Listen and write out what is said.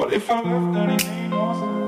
What if I left and it made no sense?